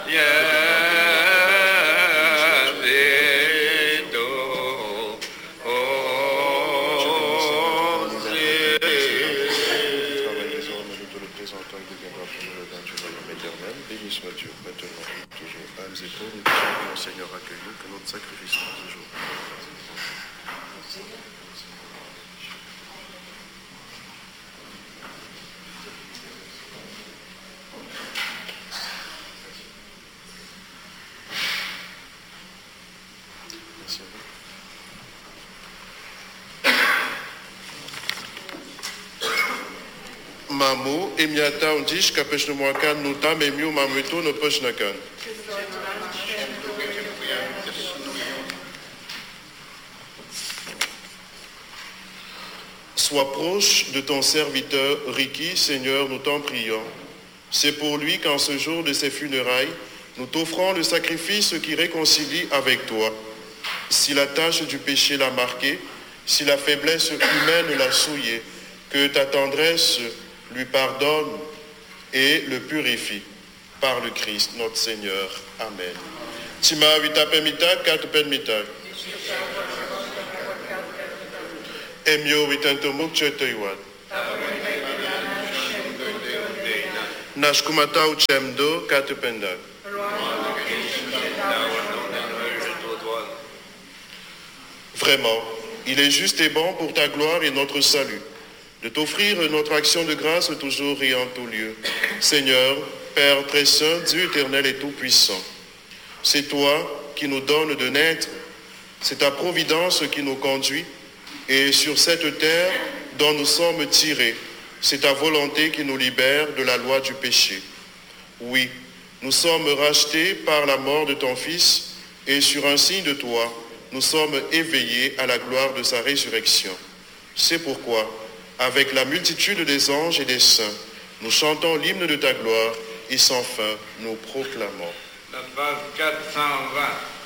Béni soit Dieu, maintenant et toujours, âmes et pauvres, et que mon Seigneur accueille-nous, que notre sacrifice soit toujours. Mamo, emiata ondish, kapech no moakan, no tam, emio, mamueto, no poch nakan. Sois proche de ton serviteur Ricky, Seigneur, nous t'en prions. C'est pour lui qu'en ce jour de ses funérailles, nous t'offrons le sacrifice qui réconcilie avec toi. Si la tâche du péché l'a marqué, si la faiblesse humaine l'a souillé, que ta tendresse lui pardonne et le purifie. Par le Christ, notre Seigneur. Amen. Tima vitapemita katupemita. Emio vitantomuk chetoiwat. Nashkumata uchemdo katupenda. Vraiment, il est juste et bon pour ta gloire et notre salut de t'offrir notre action de grâce toujours et en tout lieu. Seigneur, Père très saint, Dieu éternel et tout-puissant, c'est toi qui nous donnes de naître, c'est ta providence qui nous conduit, et sur cette terre dont nous sommes tirés, c'est ta volonté qui nous libère de la loi du péché. Oui, nous sommes rachetés par la mort de ton Fils, et sur un signe de toi, nous sommes éveillés à la gloire de sa résurrection. C'est pourquoi, avec la multitude des anges et des saints, nous chantons l'hymne de ta gloire et sans fin nous proclamons. La page 420.